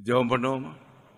ஜெபம் பண்ணுவோமா?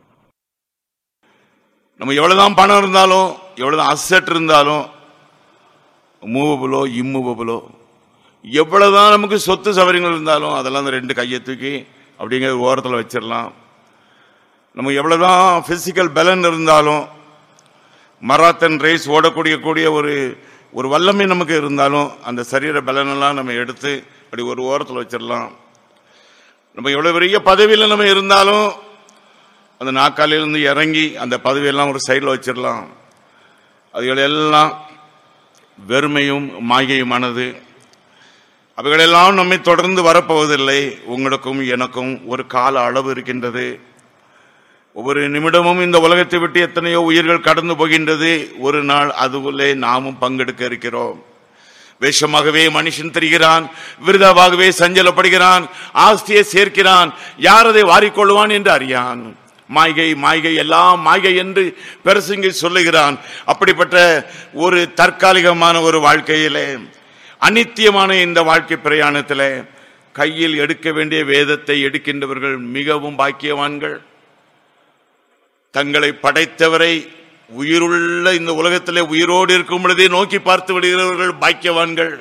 நம்ம எவ்வளவுதான் பணம் இருந்தாலும், எவ்வளவுதான் அசெட் இருந்தாலும், மூவபிளோ இம்மூவபிளோ, எவ்வளவுதான் நமக்கு சொத்து சவரியங்கள் இருந்தாலும் அதெல்லாம் அந்த ரெண்டு கையை தூக்கி அப்படிங்கிற ஓரத்தில் வச்சிடலாம். நம்ம எவ்வளவுதான் பிசிக்கல் பலன் இருந்தாலும், மராத்தன் ரேஸ் ஓடக்கூடிய ஒரு வல்லமை நமக்கு இருந்தாலும், அந்த சரீர பலனெல்லாம் நம்ம எடுத்து அப்படி ஒரு ஓரத்தில் வச்சிடலாம். நம்ம எவ்வளவு பெரிய பதவியில் நம்ம இருந்தாலும் அந்த நாக்காலிலிருந்து இறங்கி அந்த பதவியெல்லாம் ஒரு சைடில் வச்சிடலாம். அதுகளெல்லாம் வெறுமையும் மாயையுமானது. அவைகளெல்லாம் நம்மை தொடர்ந்து வரப்போவதில்லை. உங்களுக்கும் எனக்கும் ஒரு கால அளவு இருக்கின்றது. ஒவ்வொரு நிமிடமும் இந்த உலகத்தை விட்டு எத்தனையோ உயிர்கள் கடந்து போகின்றது. ஒரு நாள் அதுவுள்ளே நாமும் பங்கெடுக்க இருக்கிறோம். வேஷமாகவே மனுஷன் தெரிகிறான், விருதாவாகவே சஞ்சலப்படுகிறான், ஆஸ்தியை சேர்க்கிறான், யார் அதை வாரிக்கொள்வான் என்று அறியான். மாய்கை மாய்கை எல்லாம் மாய்கை என்று பெருசுங்கி சொல்லுகிறான். அப்படிப்பட்ட ஒரு தற்காலிகமான ஒரு வாழ்க்கையிலே, அநித்தியமான இந்த வாழ்க்கை பிரயாணத்திலே கையில் எடுக்க வேண்டிய வேதத்தை எடுக்கின்றவர்கள் மிகவும் பாக்கியவான்கள். தங்களை படைத்தவரை உயிருள்ள இந்த உலகத்திலே உயிரோடு இருக்கும் பொழுதே நோக்கி பார்த்து விடுகிறவர்கள் பாக்கியவான்கள்.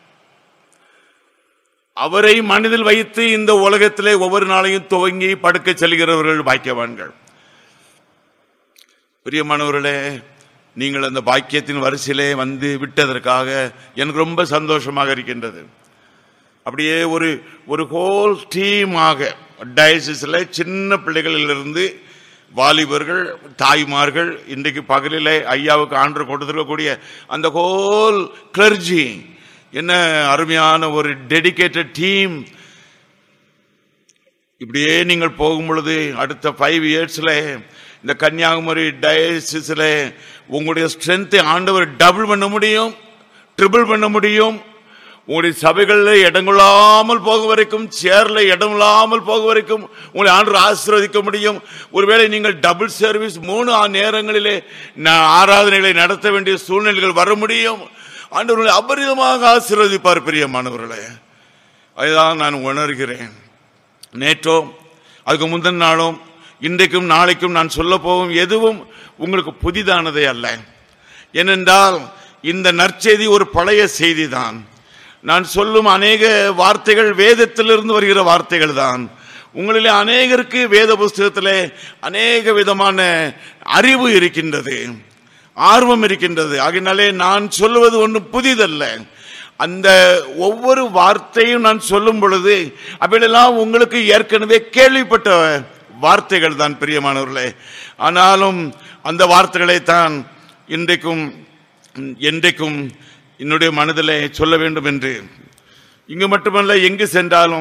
அவரை மனதில் வைத்து இந்த உலகத்திலே ஒவ்வொரு நாளையும் துவங்கி படுக்க செல்கிறவர்கள் பாக்கியவான்கள். பிரியமானவர்களே, நீங்கள் அந்த பாக்கியத்தின் வரிசையிலே வந்து விட்டதற்காக எனக்கு ரொம்ப சந்தோஷமாக இருக்கின்றது. அப்படியே ஒரு ஹோல் டீமாக டயசிஸ்ல சின்ன பிள்ளைகளிலிருந்து வாலிபர்கள், தாய்மார்கள், இன்றைக்கு பகலிலே ஐயாவுக்கு ஆண்டர் கொடுத்திருக்கக்கூடிய அந்த ஹோல் கிளர்ஜி, என்ன அருமையான ஒரு டெடிகேட்டட் டீம். இப்படியே நீங்கள் போகும் பொழுது அடுத்த 5 இயர்ஸ்ல இந்த கன்னியாகுமரி டயசிஸ்ல உங்களுடைய ஸ்ட்ரென்த்தை ஆண்டவர் டபுள் பண்ண முடியும், ட்ரிபிள் பண்ண முடியும். உங்களுடைய சபைகளில் இடங்கொள்ளாமல் போக வரைக்கும், சேர்ல இடமில்லாமல் போக வரைக்கும் உங்களை ஆண்டவர் ஆசீர்வதிக்க முடியும். ஒருவேளை நீங்கள் டபுள் சர்வீஸ் 3 நேரங்களிலே ஆராதனைகளை நடத்த வேண்டிய சூழ்நிலைகள் வர முடியும். ஆண்டவர்களை அபரிதமாக ஆசீர்வதிப்பார். பிரியமானவர்களே, அதுதான் நான் உணர்கிறேன். நேற்றோ அதுக்கு முந்தின நாளும் இன்றைக்கும் நாளைக்கும் நான் சொல்ல போகும் எதுவும் உங்களுக்கு புதிதானதே அல்ல. ஏனென்றால் இந்த நற்செய்தி ஒரு பழைய செய்தி தான். நான் சொல்லும் அநேக வார்த்தைகள் வேதத்திலிருந்து வருகிற வார்த்தைகள் தான். உங்களிலே அநேகருக்கு வேத புஸ்தகத்திலே அநேக விதமான அறிவு இருக்கின்றது, ஆர்வம் இருக்கின்றது. ஆகினாலே நான் சொல்லுவது ஒன்றும் புதிதல்ல. அந்த ஒவ்வொரு வார்த்தையும் நான் சொல்லும் பொழுது அப்படியெல்லாம் உங்களுக்கு ஏற்கனவே கேள்விப்பட்ட வார்த்தைகள் தான் பிரியமானவர்களே. ஆனாலும் அந்த வார்த்தைகளை தான் இன்றைக்கும் என்றைக்கும் என்னுடைய மனதிலே சொல்ல வேண்டும் என்று, இங்கு மட்டுமல்ல எங்கு சென்றாலும்